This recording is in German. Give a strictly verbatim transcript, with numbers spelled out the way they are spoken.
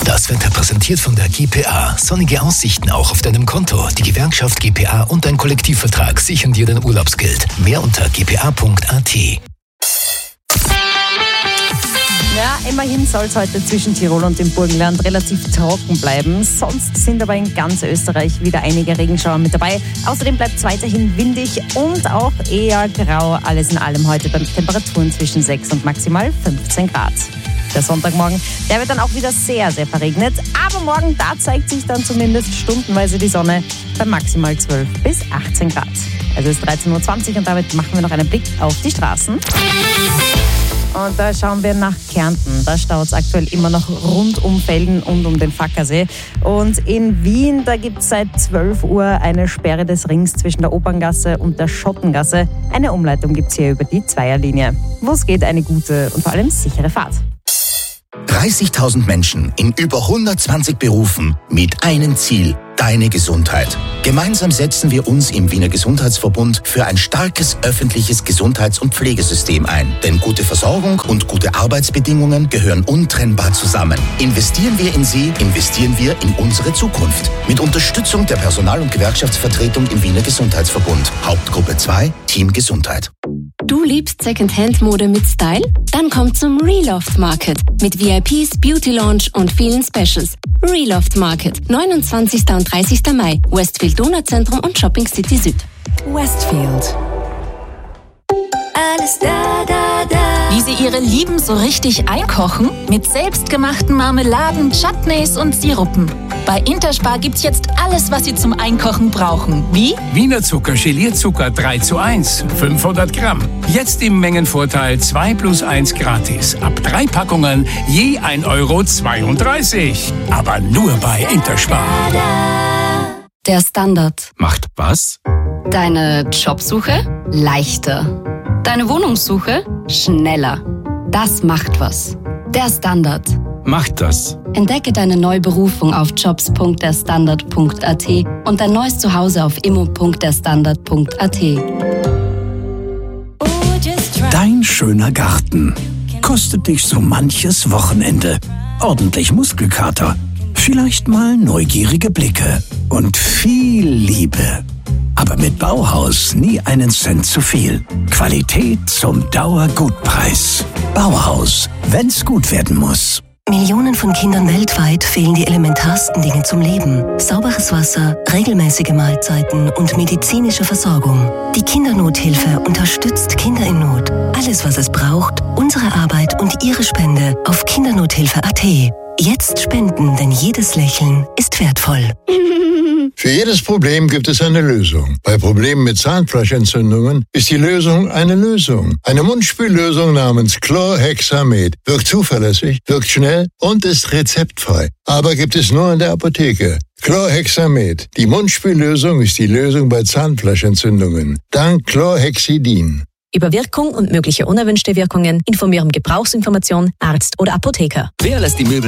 Das Wetter präsentiert von der G P A. Sonnige Aussichten auch auf deinem Konto. Die Gewerkschaft G P A und ein Kollektivvertrag sichern dir dein Urlaubsgeld. Mehr unter g p a punkt a t. Ja, immerhin soll es heute zwischen Tirol und dem Burgenland relativ trocken bleiben. Sonst sind aber in ganz Österreich wieder einige Regenschauer mit dabei. Außerdem bleibt es weiterhin windig und auch eher grau. Alles in allem heute bei Temperaturen zwischen sechs und maximal fünfzehn Grad. Der Sonntagmorgen, der wird dann auch wieder sehr, sehr verregnet. Aber morgen, da zeigt sich dann zumindest stundenweise die Sonne bei maximal zwölf bis achtzehn Grad. Also es ist dreizehn Uhr zwanzig und damit machen wir noch einen Blick auf die Straßen. Und da schauen wir nach Kärnten. Da staut es aktuell immer noch rund um Velden und um den Fackersee. Und in Wien, da gibt es seit zwölf Uhr eine Sperre des Rings zwischen der Operngasse und der Schottengasse. Eine Umleitung gibt es hier über die Zweierlinie. Wo es geht, eine gute und vor allem sichere Fahrt. dreißigtausend Menschen in über hundertzwanzig Berufen mit einem Ziel: deine Gesundheit. Gemeinsam setzen wir uns im Wiener Gesundheitsverbund für ein starkes öffentliches Gesundheits- und Pflegesystem ein. Denn gute Versorgung und gute Arbeitsbedingungen gehören untrennbar zusammen. Investieren wir in sie, investieren wir in unsere Zukunft. Mit Unterstützung der Personal- und Gewerkschaftsvertretung im Wiener Gesundheitsverbund. Hauptgruppe zwei, Team Gesundheit. Du liebst Secondhand-Mode mit Style? Dann komm zum Reloft Market mit V I Ps, Beauty Lounge und vielen Specials. Reloft Market, neunundzwanzigsten und dreißigsten Mai, Westfield Donauzentrum und Shopping City Süd. Westfield. Alles da, da, da. Wie sie ihre Lieben so richtig einkochen? Mit selbstgemachten Marmeladen, Chutneys und Sirupen. Bei Interspar gibt's jetzt alles, was Sie zum Einkochen brauchen. Wie? Wiener Zucker, Gelierzucker drei zu eins, fünfhundert Gramm. Jetzt im Mengenvorteil zwei plus eins gratis. Ab drei Packungen je ein Euro zweiunddreißig. Aber nur bei Interspar. Der Standard. Macht was? Deine Jobsuche leichter. Deine Wohnungssuche schneller. Das macht was. Der Standard. Macht das. Entdecke deine neue Berufung auf jobs punkt der standard punkt a t und dein neues Zuhause auf immo punkt der standard punkt a t. Dein schöner Garten kostet dich so manches Wochenende. Ordentlich Muskelkater, vielleicht mal neugierige Blicke und viel Liebe. Aber mit Bauhaus nie einen Cent zu viel. Qualität zum Dauergutpreis. Bauhaus, wenn's gut werden muss. Millionen von Kindern weltweit fehlen die elementarsten Dinge zum Leben. Sauberes Wasser, regelmäßige Mahlzeiten und medizinische Versorgung. Die Kindernothilfe unterstützt Kinder in Not. Alles, was es braucht, unsere Arbeit und Ihre Spende auf kindernothilfe punkt a t. Jetzt spenden, denn jedes Lächeln ist wertvoll. Für jedes Problem gibt es eine Lösung. Bei Problemen mit Zahnfleischentzündungen ist die Lösung eine Lösung. Eine Mundspüllösung namens Chlorhexamet wirkt zuverlässig, wirkt schnell und ist rezeptfrei. Aber gibt es nur in der Apotheke. Chlorhexamet, die Mundspüllösung, ist die Lösung bei Zahnfleischentzündungen. Dank Chlorhexidin. Über Wirkung und mögliche unerwünschte Wirkungen informieren Gebrauchsinformation, Arzt oder Apotheker. Wer lässt die Möbel